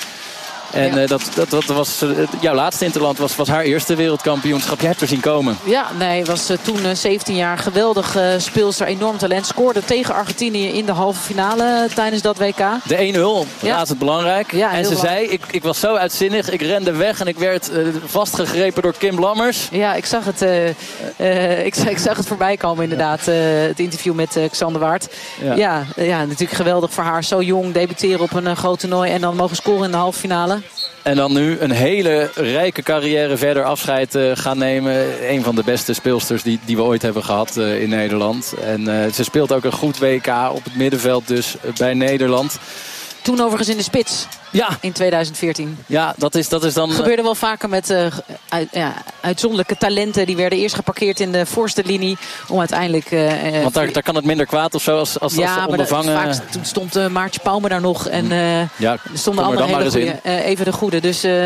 En ja. uh, dat, dat, dat was uh, jouw laatste interland was, was haar eerste wereldkampioenschap. Jij hebt er zien komen. Ja, nee, was uh, toen uh, zeventien jaar geweldig uh, speelster, enorm talent. Scoorde tegen Argentinië in de halve finale uh, tijdens dat W K. De één nul, ja. Laatst het belangrijk. Ja, en ze belangrijk. zei, ik, ik was zo uitzinnig, ik rende weg en ik werd uh, vastgegrepen door Kim Lammers. Ja, ik zag het, uh, uh, ik, ik zag het voorbij komen inderdaad. Uh, het interview met uh, Xander Waard. Ja. Ja, uh, ja, natuurlijk geweldig voor haar. Zo jong, debuteren op een uh, groot toernooi en dan mogen scoren in de halve finale. En dan nu een hele rijke carrière verder afscheid uh, gaan nemen. Een van de beste speelsters die, die we ooit hebben gehad uh, in Nederland. En uh, ze speelt ook een goed W K op het middenveld dus uh, bij Nederland. Toen overigens in de spits. Ja. In tweeduizend veertien. Ja, dat is, dat is dan... Het gebeurde wel vaker met uh, uit, ja, uitzonderlijke talenten. Die werden eerst geparkeerd in de voorste linie. Om uiteindelijk... Uh, Want daar, daar kan het minder kwaad of zo als, als, ja, als ondervangen... Maar vaak, toen stond uh, Maartje Pauwme daar nog. En uh, ja, er stonden allemaal hele goede, uh, even de goede. Dus... Uh,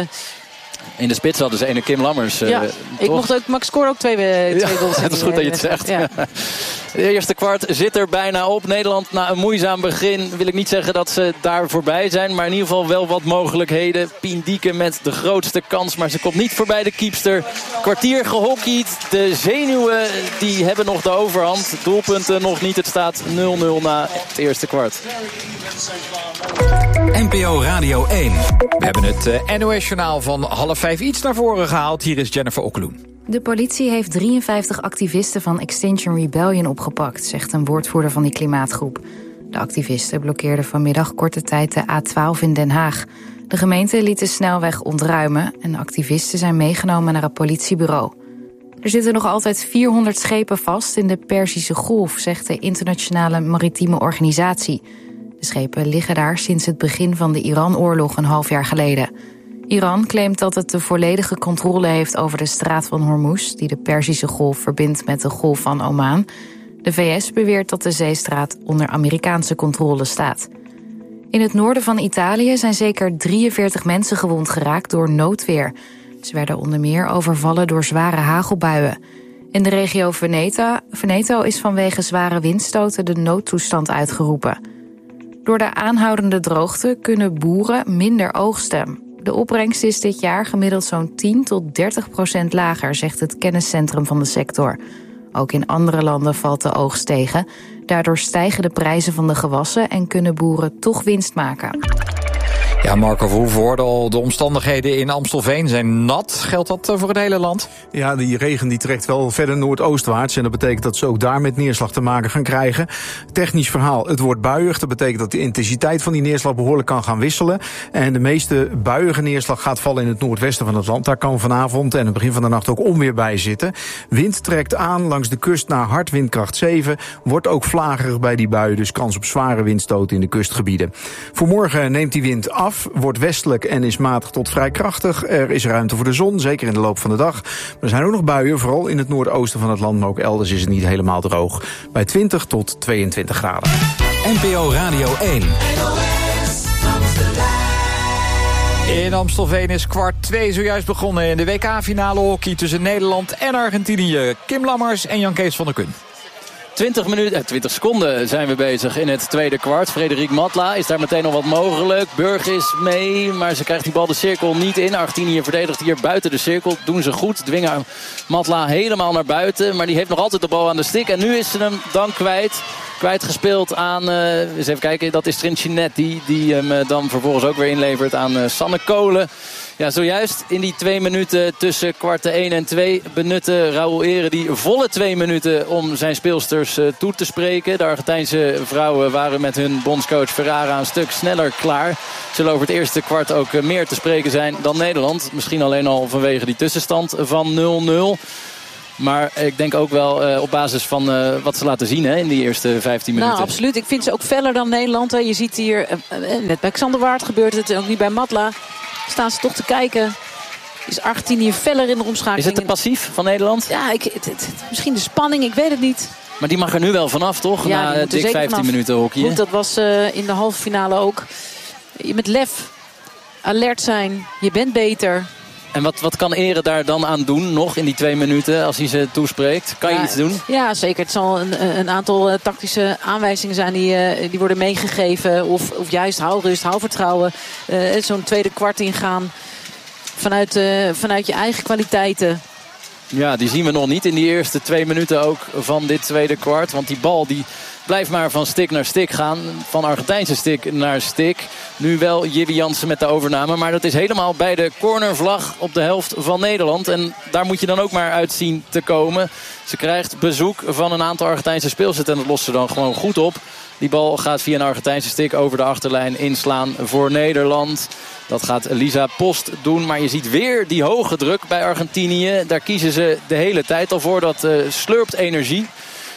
in de spits hadden ze ene Kim Lammers. Ja, uh, ik mocht ook, Max scoorde ook twee, twee ja, goals. Het is goed dat je het zegt. Ja. De eerste kwart zit er bijna op. Nederland na een moeizaam begin wil ik niet zeggen dat ze daar voorbij zijn. Maar in ieder geval wel wat mogelijkheden. Pien Dieke met de grootste kans. Maar ze komt niet voorbij de keepster. Kwartier gehockeyd. De zenuwen die hebben nog de overhand. Doelpunten nog niet. Het staat nul nul na het eerste kwart. N P O Radio één. We hebben het uh, N O S-journaal van half vijf iets naar voren gehaald. Hier is Jennifer Okkeloen. De politie heeft drieënvijftig activisten van Extinction Rebellion opgepakt, zegt een woordvoerder van die klimaatgroep. De activisten blokkeerden vanmiddag korte tijd de A twaalf in Den Haag. De gemeente liet de snelweg ontruimen en de activisten zijn meegenomen naar het politiebureau. Er zitten nog altijd vierhonderd schepen vast in de Perzische Golf, zegt de Internationale Maritieme Organisatie. De schepen liggen daar sinds het begin van de Iran-oorlog een half jaar geleden. Iran claimt dat het de volledige controle heeft over de straat van Hormuz, die de Perzische Golf verbindt met de Golf van Oman. De V S beweert dat de zeestraat onder Amerikaanse controle staat. In het noorden van Italië zijn zeker drieënveertig mensen gewond geraakt door noodweer. Ze werden onder meer overvallen door zware hagelbuien. In de regio Veneto, Veneto is vanwege zware windstoten de noodtoestand uitgeroepen. Door de aanhoudende droogte kunnen boeren minder oogsten. De opbrengst is dit jaar gemiddeld zo'n tien tot dertig procent lager, zegt het kenniscentrum van de sector. Ook in andere landen valt de oogst tegen. Daardoor stijgen de prijzen van de gewassen en kunnen boeren toch winst maken. Ja, Marco Verhoeven hoorde al, de omstandigheden in Amstelveen zijn nat. Geldt dat voor het hele land? Ja, die regen die trekt wel verder noordoostwaarts. En dat betekent dat ze ook daar met neerslag te maken gaan krijgen. Technisch verhaal, het wordt buiig. Dat betekent dat de intensiteit van die neerslag behoorlijk kan gaan wisselen. En de meeste buiige neerslag gaat vallen in het noordwesten van het land. Daar kan vanavond en het begin van de nacht ook onweer bij zitten. Wind trekt aan langs de kust naar hard windkracht zeven. Wordt ook vlagerig bij die buien, dus kans op zware windstoten in de kustgebieden. Voor morgen neemt die wind af. Wordt westelijk en is matig tot vrij krachtig. Er is ruimte voor de zon, zeker in de loop van de dag. Maar er zijn ook nog buien, vooral in het noordoosten van het land. Maar ook elders is het niet helemaal droog. Bij twintig tot tweeëntwintig graden. N P O Radio één. In Amstelveen is kwart twee zojuist begonnen in de W K-finale hockey tussen Nederland en Argentinië. Kim Lammers en Jan Kees van der Kun. twintig minuten, eh, twintig seconden zijn we bezig in het tweede kwart. Frederik Matla is daar meteen nog wat mogelijk. Burg is mee, maar ze krijgt die bal de cirkel niet in. Argentinië verdedigt hier buiten de cirkel. Doen ze goed. Dwingen Matla helemaal naar buiten. Maar die heeft nog altijd de bal aan de stick. En nu is ze hem dan kwijt. Kwijtgespeeld aan, uh, eens even kijken, dat is Trincinetti. Die hem uh, dan vervolgens ook weer inlevert aan uh, Sanne Kolen. Ja, zojuist in die twee minuten tussen kwart één en twee benutte Raúl Ere die volle twee minuten om zijn speelsters uh, toe te spreken. De Argentijnse vrouwen waren met hun bondscoach Ferrara een stuk sneller klaar. Zullen over het eerste kwart ook uh, meer te spreken zijn dan Nederland. Misschien alleen al vanwege die tussenstand van nul nul. Maar ik denk ook wel uh, op basis van uh, wat ze laten zien hè, in die eerste vijftien minuten. Nou, absoluut. Ik vind ze ook feller dan Nederland. Hè. Je ziet hier, uh, net bij Xander Waard gebeurt het, ook niet bij Matla. Staan ze toch te kijken. Is Argentinië feller in de omschakeling? Is het te passief van Nederland? Ja, ik, het, het, misschien de spanning, ik weet het niet. Maar die mag er nu wel vanaf, toch? Ja, na dik vijftien minuten hockey. Goed, dat was uh, in de halve finale ook. Je met lef, alert zijn, je bent beter. En wat, wat kan Ere daar dan aan doen, nog in die twee minuten, als hij ze toespreekt? Kan je ja, iets doen? Ja, zeker. Het zal een, een aantal uh, tactische aanwijzingen zijn die, uh, die worden meegegeven. Of, of juist hou rust, hou vertrouwen. Uh, Zo'n tweede kwart ingaan vanuit, uh, vanuit je eigen kwaliteiten. Ja, die zien we nog niet in die eerste twee minuten ook van dit tweede kwart. Want die bal die blijft maar van stick naar stick gaan. Van Argentijnse stick naar stick. Nu wel Jibby Jansen met de overname. Maar dat is helemaal bij de cornervlag op de helft van Nederland. En daar moet je dan ook maar uit zien te komen. Ze krijgt bezoek van een aantal Argentijnse speelsters. En dat lost ze dan gewoon goed op. Die bal gaat via een Argentijnse stick over de achterlijn inslaan voor Nederland. Dat gaat Lisa Post doen. Maar je ziet weer die hoge druk bij Argentinië. Daar kiezen ze de hele tijd al voor. Dat uh, slurpt energie.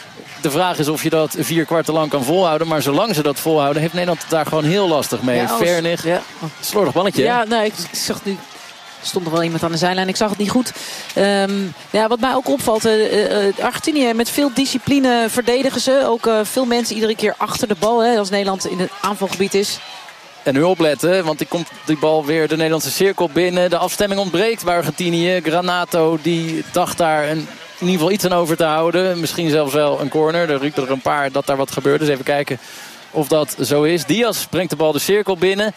De vraag is of je dat vier kwarten lang kan volhouden. Maar zolang ze dat volhouden, heeft Nederland het daar gewoon heel lastig mee. Ja, als... Vernig, ja. Slordig balletje. Ja, nee, ik, ik zag nu... Er stond nog wel iemand aan de zijlijn. Ik zag het niet goed. Um, ja, wat mij ook opvalt. Uh, uh, Argentinië met veel discipline verdedigen ze. Ook uh, veel mensen iedere keer achter de bal. Hè, als Nederland in het aanvalgebied is. En nu opletten, want die komt die bal weer de Nederlandse cirkel binnen. De afstemming ontbreekt bij Argentinië. Granato die dacht daar een, in ieder geval iets aan over te houden. Misschien zelfs wel een corner. Er riepen er een paar dat daar wat gebeurt. Dus even kijken of dat zo is. Diaz brengt de bal de cirkel binnen.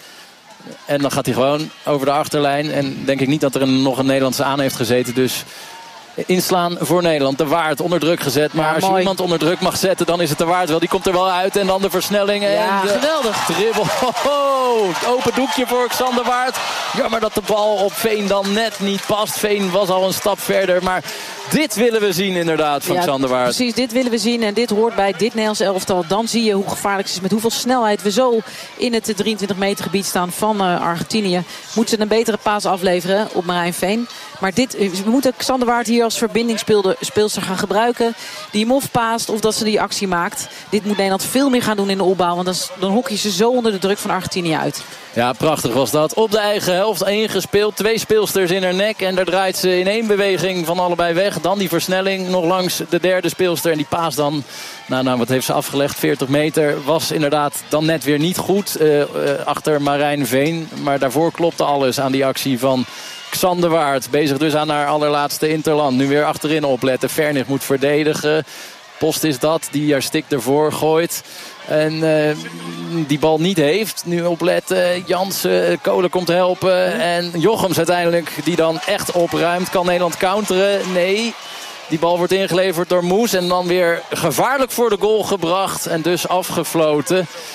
En dan gaat hij gewoon over de achterlijn. En denk ik niet dat er een, nog een Nederlandse aan heeft gezeten. Dus inslaan voor Nederland. De Waard onder druk gezet. Maar ja, als mooi. je iemand onder druk mag zetten, dan is het de Waard wel. Die komt er wel uit. En dan de versnelling. Ja, en de geweldig. Dribbel. Oh, open doekje voor Xander Waard. Jammer dat de bal op Veen dan net niet past. Veen was al een stap verder. Maar dit willen we zien inderdaad van ja, Xander Waard. Precies, dit willen we zien. En dit hoort bij dit Nederlands elftal. Dan zie je hoe gevaarlijk het is. Met hoeveel snelheid we zo in het drieëntwintig meter gebied staan van uh, Argentinië. Moeten ze een betere paas afleveren op Marijn Veen. Maar dit, we moeten Xander Waard hier als verbindingsspeelster gaan gebruiken. Die hem of paast of dat ze die actie maakt. Dit moet Nederland veel meer gaan doen in de opbouw. Want dan, dan hockey ze zo onder de druk van Argentinië uit. Ja, prachtig was dat. Op de eigen helft ingespeeld. Twee speelsters in haar nek. En daar draait ze in één beweging van allebei weg. Dan die versnelling nog langs de derde speelster. En die paas dan, nou, nou wat heeft ze afgelegd? veertig meter. Was inderdaad dan net weer niet goed. Uh, uh, achter Marijn Veen. Maar daarvoor klopte alles aan die actie van Xander Waard. Bezig dus aan haar allerlaatste interland. Nu weer achterin opletten. Vernig moet verdedigen. Post is dat, die haar stick ervoor gooit. En uh, die bal niet heeft. Nu opletten. Jansen, Kolen komt helpen. En Jochems uiteindelijk, die dan echt opruimt. Kan Nederland counteren? Nee. Die bal wordt ingeleverd door Moes. En dan weer gevaarlijk voor de goal gebracht. En dus afgefloten.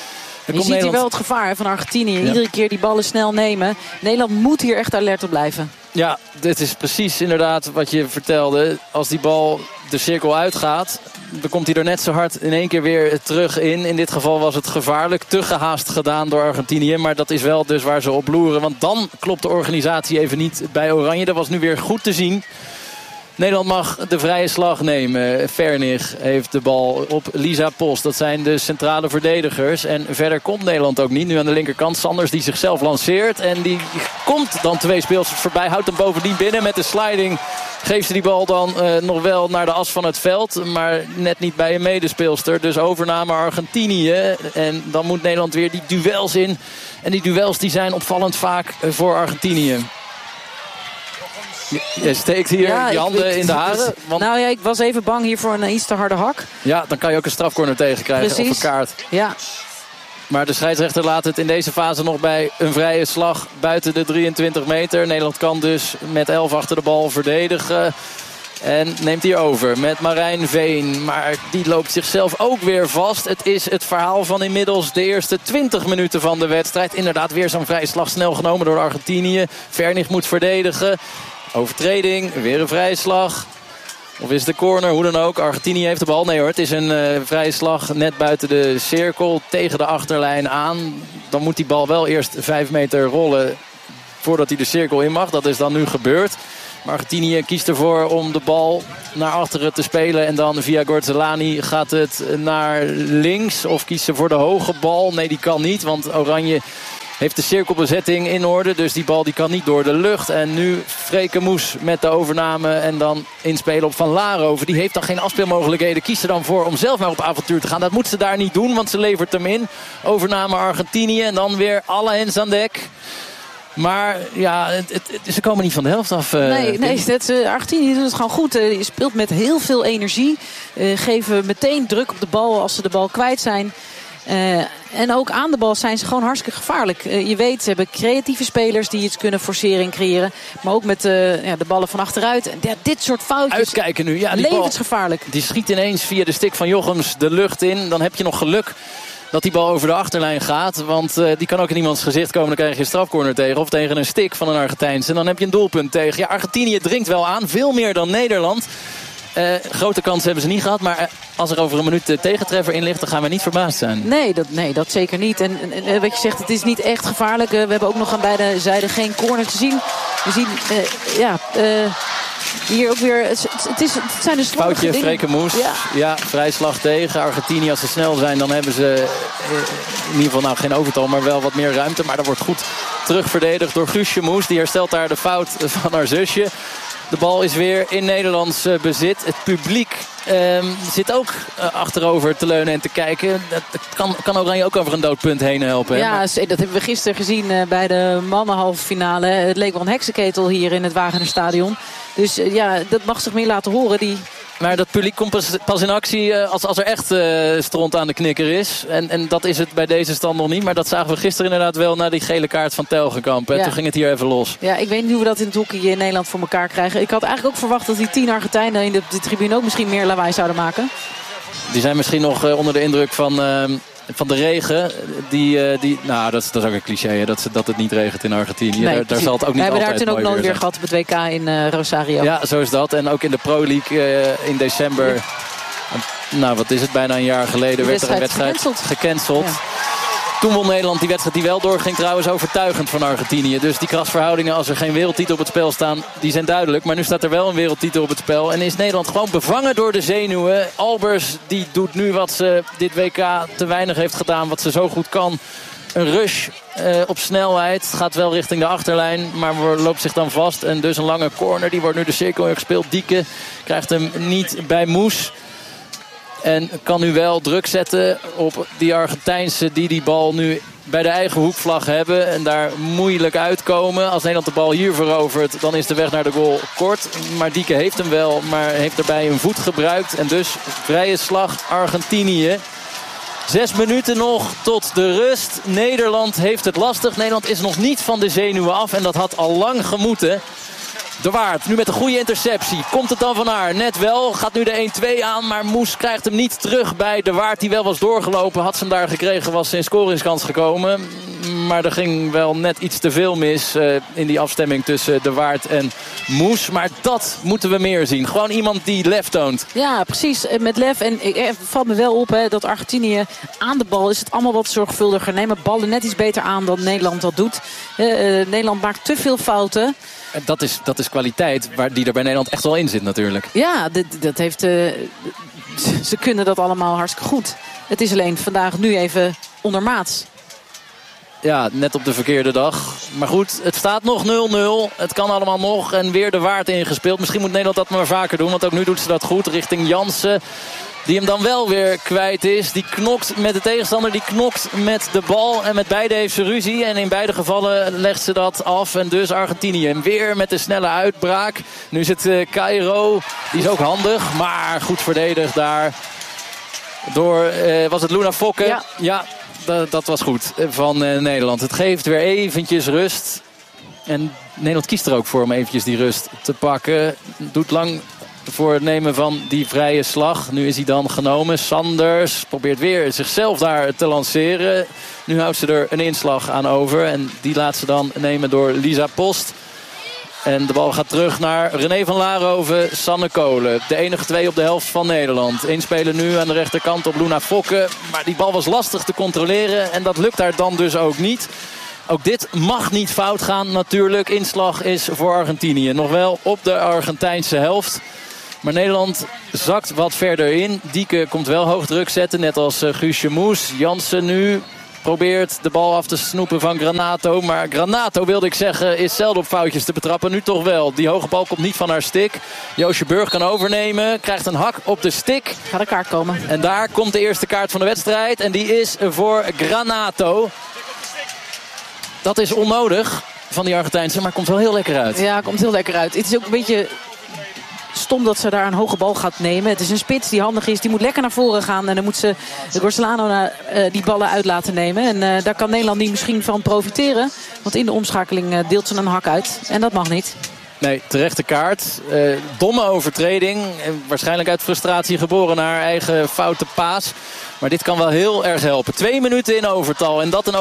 Je ziet Nederland... hier wel het gevaar hè, van Argentinië. Ja. Iedere keer die ballen snel nemen. Nederland moet hier echt alert op blijven. Ja, dit is precies inderdaad wat je vertelde. Als die bal de cirkel uitgaat, dan komt hij er net zo hard in één keer weer terug in. In dit geval was het gevaarlijk. Te gehaast gedaan door Argentinië. Maar dat is wel dus waar ze op loeren. Want dan klopt de organisatie even niet bij Oranje. Dat was nu weer goed te zien. Nederland mag de vrije slag nemen. Vernig heeft de bal op Lisa Post. Dat zijn de centrale verdedigers. En verder komt Nederland ook niet. Nu aan de linkerkant Sanders die zichzelf lanceert. En die komt dan twee speelsters voorbij. Houdt hem bovendien binnen. Met de sliding geeft ze die bal dan uh, nog wel naar de as van het veld. Maar net niet bij een medespeelster. Dus overname Argentinië. En dan moet Nederland weer die duels in. En die duels die zijn opvallend vaak voor Argentinië. Je steekt hier ja, je handen ik, in de haren. Want... Nou ja, ik was even bang hier voor een iets te harde hak. Ja, dan kan je ook een strafcorner tegenkrijgen. Precies. Of een kaart. Ja. Maar de scheidsrechter laat het in deze fase nog bij een vrije slag buiten de drieëntwintig meter. Nederland kan dus met elf achter de bal verdedigen. En neemt hier over met Marijn Veen. Maar die loopt zichzelf ook weer vast. Het is het verhaal van inmiddels de eerste twintig minuten van de wedstrijd. Inderdaad weer zo'n vrije slag snel genomen door Argentinië. Vernig moet verdedigen. Overtreding, weer een vrije slag. Of is de corner, hoe dan ook. Argentinië heeft de bal. Nee hoor, het is een uh, vrije slag net buiten de cirkel. Tegen de achterlijn aan. Dan moet die bal wel eerst vijf meter rollen voordat hij de cirkel in mag. Dat is dan nu gebeurd. Maar Argentinië kiest ervoor om de bal naar achteren te spelen. En dan via Gorzelani gaat het naar links. Of kiest ze voor de hoge bal. Nee, die kan niet, want Oranje heeft de cirkelbezetting in orde. Dus die bal die kan niet door de lucht. En nu Freke Moes met de overname. En dan inspelen op Van Laarhoven. Die heeft dan geen afspeelmogelijkheden. Kiest er dan voor om zelf maar op avontuur te gaan. Dat moet ze daar niet doen, want ze levert hem in. Overname Argentinië. En dan weer alle hens aan dek. Maar ja, het, het, ze komen niet van de helft af. Uh, nee, nee dat, uh, Argentinië doet het gewoon goed. Uh, je speelt met heel veel energie. Uh, geven meteen druk op de bal als ze de bal kwijt zijn. Uh, en ook aan de bal zijn ze gewoon hartstikke gevaarlijk. Uh, je weet, ze hebben creatieve spelers die iets kunnen forceren en creëren. Maar ook met uh, ja, de ballen van achteruit. En ja, dit soort foutjes. Uitkijken nu. Ja, die levensgevaarlijk. Bal, die schiet ineens via de stick van Jochems de lucht in. Dan heb je nog geluk dat die bal over de achterlijn gaat. Want uh, die kan ook in iemands gezicht komen. Dan krijg je een strafcorner tegen. Of tegen een stick van een Argentijnse. En dan heb je een doelpunt tegen. Ja, Argentinië dringt wel aan. Veel meer dan Nederland. Uh, grote kans hebben ze niet gehad. Maar als er over een minuut de tegentreffer in ligt, dan gaan we niet verbaasd zijn. Nee, dat, nee, dat zeker niet. En, en wat je zegt, het is niet echt gevaarlijk. Uh, we hebben ook nog aan beide zijden geen corner te zien. We zien, uh, ja... Uh, hier ook weer, het, het, is, het zijn de slordige foutje, Freke Moes. Ja. ja, vrijslag tegen. Argentinië, als ze snel zijn, dan hebben ze in ieder geval nou geen overtal, maar wel wat meer ruimte. Maar dat wordt goed terugverdedigd door Guusje Moes. Die herstelt daar de fout van haar zusje. De bal is weer in Nederlands bezit. Het publiek um, zit ook uh, achterover te leunen en te kijken. Dat kan, kan Oranje ook over een doodpunt heen helpen. Ja, maar... dat hebben we gisteren gezien uh, bij de mannenhalve finale. Het leek wel een heksenketel hier in het Wagenerstadion. Dus uh, ja, dat mag zich meer laten horen. Die... Maar dat publiek komt pas, pas in actie uh, als, als er echt uh, stront aan de knikker is. En, en dat is het bij deze stand nog niet. Maar dat zagen we gisteren inderdaad wel na die gele kaart van Telgenkamp. Ja. Toen ging het hier even los. Ja, ik weet niet hoe we dat in het hockey in Nederland voor elkaar krijgen. Ik had eigenlijk ook verwacht dat die tien Argentijnen in de, de tribune ook misschien meer lawaai zouden maken. Die zijn misschien nog uh, onder de indruk van... Uh, Van de regen, die, die, nou dat is, dat is ook een cliché, hè, dat, dat het niet regent in Argentinië. Nee, daar, daar zal het ook niet altijd mooi weer zijn. We hebben daar toen ook nooit weer zijn. gehad op het W K in uh, Rosario. Ja, zo is dat. En ook in de Pro League uh, in december, ja. nou wat is het, bijna een jaar geleden, de werd er een wedstrijd gecanceld. gecanceld. Ja. Toen won Nederland die wedstrijd die wel doorging trouwens overtuigend van Argentinië. Dus die krasverhoudingen, als er geen wereldtitel op het spel staan, die zijn duidelijk. Maar nu staat er wel een wereldtitel op het spel. En is Nederland gewoon bevangen door de zenuwen. Albers die doet nu wat ze dit W K te weinig heeft gedaan. Wat ze zo goed kan. Een rush uh, op snelheid. Gaat wel richting de achterlijn. Maar loopt zich dan vast. En dus een lange corner. Die wordt nu de cirkel ingespeeld. Dieke krijgt hem niet bij Moes. En kan nu wel druk zetten op die Argentijnse die die bal nu bij de eigen hoekvlag hebben. En daar moeilijk uitkomen. Als Nederland de bal hier verovert, dan is de weg naar de goal kort. Maar Dieke heeft hem wel, maar heeft erbij een voet gebruikt. En dus vrije slag Argentinië. Zes minuten nog tot de rust. Nederland heeft het lastig. Nederland is nog niet van de zenuwen af. En dat had al lang gemoeten. De Waard, nu met een goede interceptie. Komt het dan van haar? Net wel. Gaat nu de een twee aan, maar Moes krijgt hem niet terug bij De Waard, die wel was doorgelopen. Had ze hem daar gekregen, was ze in scoringskans gekomen. Maar er ging wel net iets te veel mis uh, in die afstemming tussen De Waard en Moes. Maar dat moeten we meer zien. Gewoon iemand die lef toont. Ja, precies. Met lef. En het valt me wel op hè, dat Argentinië aan de bal is het allemaal wat zorgvuldiger. Nemen ballen net iets beter aan dan Nederland dat doet. Uh, uh, Nederland maakt te veel fouten. Dat is, dat is kwaliteit waar die er bij Nederland echt wel in zit natuurlijk. Ja, dat, dat heeft, uh, ze kunnen dat allemaal hartstikke goed. Het is alleen vandaag nu even ondermaats. Ja, net op de verkeerde dag. Maar goed, het staat nog nul nul. Het kan allemaal nog. En weer De Waard ingespeeld. Misschien moet Nederland dat maar vaker doen. Want ook nu doet ze dat goed. Richting Jansen. Die hem dan wel weer kwijt is. Die knokt met de tegenstander. Die knokt met de bal. En met beide heeft ze ruzie. En in beide gevallen legt ze dat af. En dus Argentinië. En weer met de snelle uitbraak. Nu zit uh, Cairo. Die is ook handig. Maar goed verdedigd daar. Door, uh, was het Luna Fokke? Ja. Ja. Dat, dat was goed van uh, Nederland. Het geeft weer eventjes rust. En Nederland kiest er ook voor om eventjes die rust te pakken. Doet lang voor het nemen van die vrije slag. Nu is hij dan genomen. Sanders probeert weer zichzelf daar te lanceren. Nu houdt ze er een inslag aan over. En die laat ze dan nemen door Lisa Post. En de bal gaat terug naar René van Laarhoven, Sanne Kolen. De enige twee op de helft van Nederland. Inspelen nu aan de rechterkant op Luna Fokke. Maar die bal was lastig te controleren. En dat lukt haar dan dus ook niet. Ook dit mag niet fout gaan natuurlijk. Inslag is voor Argentinië. Nog wel op de Argentijnse helft. Maar Nederland zakt wat verder in. Dieke komt wel hoog druk zetten. Net als uh, Guusje Moes. Jansen nu probeert de bal af te snoepen van Granato. Maar Granato, wilde ik zeggen, is zelden op foutjes te betrappen. Nu toch wel. Die hoge bal komt niet van haar stick. Joosje Burg kan overnemen. Krijgt een hak op de stick. Gaat een kaart komen. En daar komt de eerste kaart van de wedstrijd. En die is voor Granato. Dat is onnodig van die Argentijnse, maar komt wel heel lekker uit. Ja, komt heel lekker uit. Het is ook een beetje stom dat ze daar een hoge bal gaat nemen. Het is een spits die handig is. Die moet lekker naar voren gaan. En dan moet ze de Gorcelano uh, die ballen uit laten nemen. En uh, daar kan Nederland niet misschien van profiteren. Want in de omschakeling uh, deelt ze een hak uit. En dat mag niet. Nee, terechte kaart. Uh, domme overtreding. Waarschijnlijk uit frustratie geboren naar haar eigen foute paas. Maar dit kan wel heel erg helpen. Twee minuten in overtal. En dat een